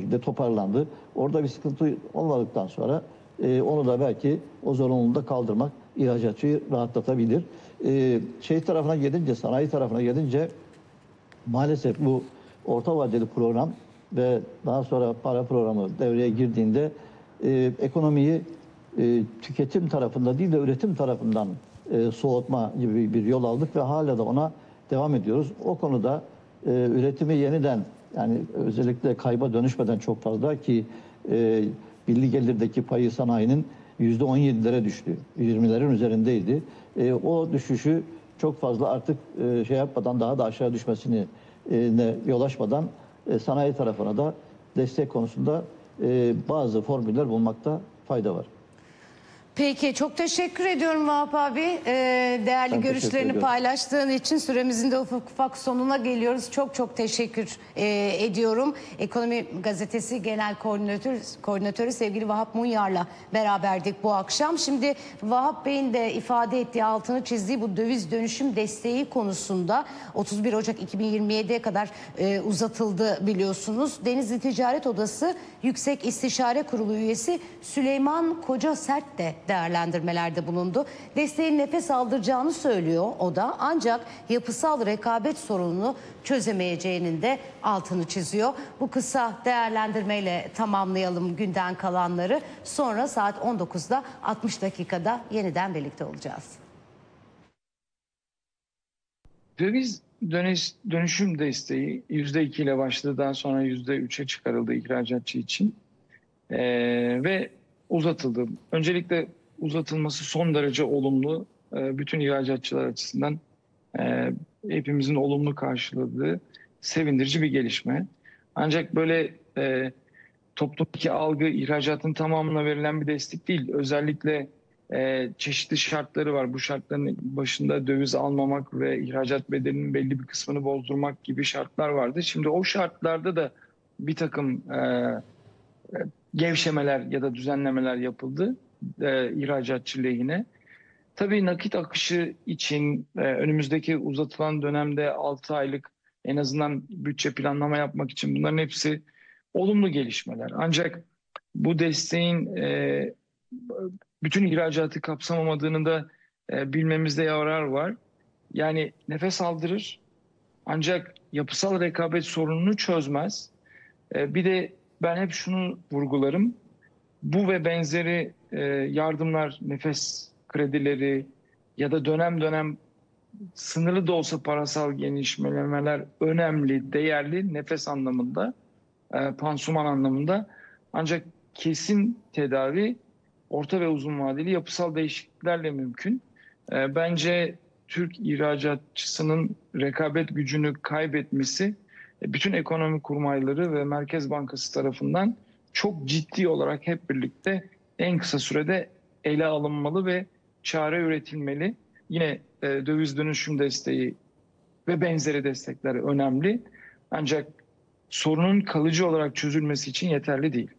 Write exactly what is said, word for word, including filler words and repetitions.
şekilde toparlandı. Orada bir sıkıntı olmadıktan sonra e, onu da belki o zorunluluğu da kaldırmak ihracatçıyı rahatlatabilir. E, şey tarafına gelince, sanayi tarafına gelince maalesef bu orta vadeli program ve daha sonra para programı devreye girdiğinde e, ekonomiyi e, tüketim tarafında değil de üretim tarafından e, soğutma gibi bir yol aldık ve hala da ona devam ediyoruz. O konuda e, üretimi yeniden, yani özellikle kayba dönüşmeden çok fazla ki e, milli gelirdeki payı sanayinin yüzde on yedilere düştü. yirmilerin üzerindeydi. E, o düşüşü çok fazla artık e, şey yapmadan, daha da aşağı düşmesini e, ne yol açmadan e, sanayi tarafına da destek konusunda e, bazı formüller bulmakta fayda var. Peki, çok teşekkür ediyorum Vahap abi. Ee, değerli Ben görüşlerini paylaştığın için süremizin de ufak ufak sonuna geliyoruz. Çok çok teşekkür e, ediyorum. Ekonomi Gazetesi Genel Koordinatör, Koordinatörü sevgili Vahap Munyar'la beraberdik bu akşam. Şimdi Vahap Bey'in de ifade ettiği, altını çizdiği bu döviz dönüşüm desteği konusunda otuz bir Ocak iki bin yirmi yediye kadar e, uzatıldı biliyorsunuz. Denizli Ticaret Odası Yüksek İstişare Kurulu üyesi Süleyman Kocasert de değerlendirmelerde bulundu. Desteğin nefes aldıracağını söylüyor o da, ancak yapısal rekabet sorununu çözemeyeceğinin de altını çiziyor. Bu kısa değerlendirmeyle tamamlayalım günden kalanları. Sonra saat on dokuzda altmış dakikada yeniden birlikte olacağız. Döviz dönüş, dönüşüm desteği yüzde iki ile başladıktan sonra yüzde üçe çıkarıldı ihracatçı için ee, ve uzatıldı. Öncelikle uzatılması son derece olumlu. Ee, bütün ihracatçılar açısından e, hepimizin olumlu karşıladığı sevindirici bir gelişme. Ancak böyle e, toplumdaki algı ihracatın tamamına verilen bir destek değil. Özellikle e, çeşitli şartları var. Bu şartların başında döviz almamak ve ihracat bedelinin belli bir kısmını bozdurmak gibi şartlar vardı. Şimdi o şartlarda da bir takım e, gevşemeler ya da düzenlemeler yapıldı e, ihracatçı lehine. Tabii nakit akışı için e, önümüzdeki uzatılan dönemde altı aylık en azından bütçe planlama yapmak için bunların hepsi olumlu gelişmeler. Ancak bu desteğin e, bütün ihracatı kapsamamadığını da e, bilmemizde yarar var. Yani nefes aldırır ancak yapısal rekabet sorununu çözmez. E, bir de ben hep şunu vurgularım. Bu ve benzeri e, yardımlar, nefes kredileri ya da dönem dönem sınırlı da olsa parasal genişlemeler önemli, değerli nefes anlamında, e, pansuman anlamında. Ancak kesin tedavi orta ve uzun vadeli yapısal değişikliklerle mümkün. E, bence Türk ihracatçısının rekabet gücünü kaybetmesi e, bütün ekonomi kurmayları ve Merkez Bankası tarafından çok ciddi olarak hep birlikte en kısa sürede ele alınmalı ve çare üretilmeli. Yine e, döviz dönüşüm desteği ve benzeri destekler önemli. Ancak sorunun kalıcı olarak çözülmesi için yeterli değil.